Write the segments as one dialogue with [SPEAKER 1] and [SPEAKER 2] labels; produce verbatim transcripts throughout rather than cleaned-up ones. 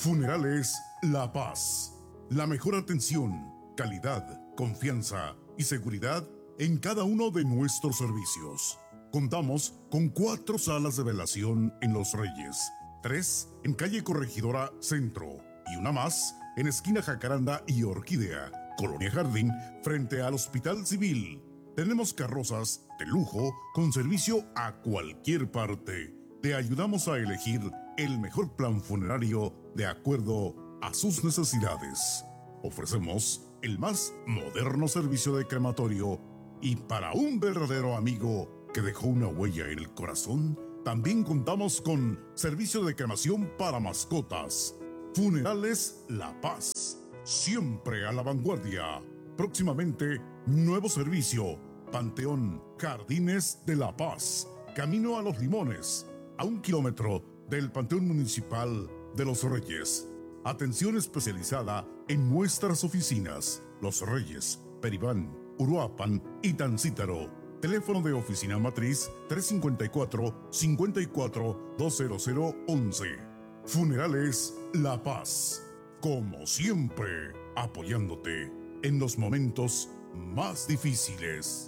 [SPEAKER 1] Funerales La Paz. La mejor atención, calidad, confianza y seguridad en cada uno de nuestros servicios. Contamos con cuatro salas de velación en Los Reyes, tres en calle Corregidora Centro y una más en esquina Jacaranda y Orquídea, Colonia Jardín, frente al Hospital Civil. Tenemos carrozas de lujo con servicio a cualquier parte. Te ayudamos a elegir el mejor plan funerario de acuerdo a sus necesidades. Ofrecemos el más moderno servicio de crematorio y para un verdadero amigo que dejó una huella en el corazón, también contamos con servicio de cremación para mascotas. Funerales La Paz, siempre a la vanguardia. Próximamente, nuevo servicio, Panteón Jardines de La Paz, camino a Los Limones, a un kilómetro del Panteón Municipal de Los Reyes. Atención especializada en nuestras oficinas, Los Reyes, Peribán, Uruapan y Tancítaro. Teléfono de oficina matriz tres cinco cuatro, cinco cuatro, dos cero cero once. Funerales La Paz. Como siempre, apoyándote en los momentos más difíciles.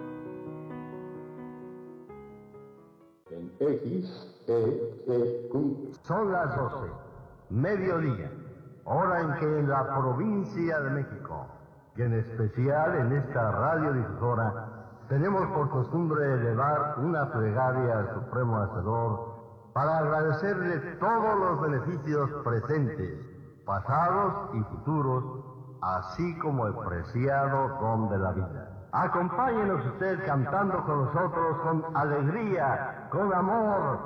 [SPEAKER 2] En X, E, E, Q.
[SPEAKER 3] Son las doce, mediodía, hora en que en la provincia de México, y en especial en esta radiodifusora, tenemos por costumbre elevar una plegaria al Supremo Hacedor para agradecerle todos los beneficios presentes, pasados y futuros, así como el preciado don de la vida. Acompáñenos usted cantando con nosotros con alegría, con amor,